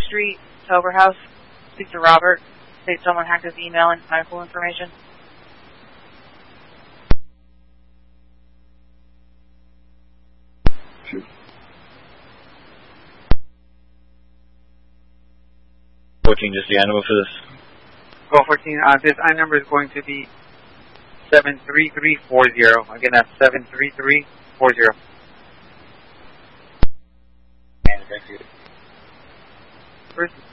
Street, Tober House. Speak to Robert. Say someone hacked his email and medical information. Sure. Just the animal for this. Go 14. This I number is going to be 73340. Again, that's 73340. And thank you. First